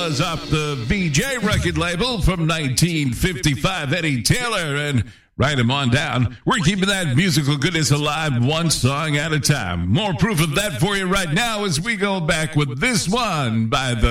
was off the VJ record label from 1955, Eddie Taylor, and write him on down. We're keeping that musical goodness alive one song at a time. More proof of that for you right now as we go back with this one by the